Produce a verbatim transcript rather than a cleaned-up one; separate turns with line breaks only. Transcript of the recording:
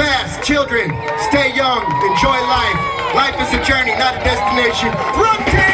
fast, children, stay young, enjoy life. Life is a journey, not a destination. Run, team!